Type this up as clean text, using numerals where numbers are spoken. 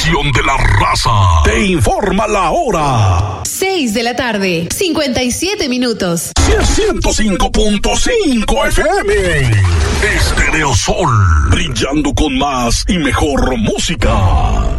estación de la raza. Te informa la hora. 6 de la tarde, 57 minutos. 105.5 FM. Estereosol, brillando con más y mejor música.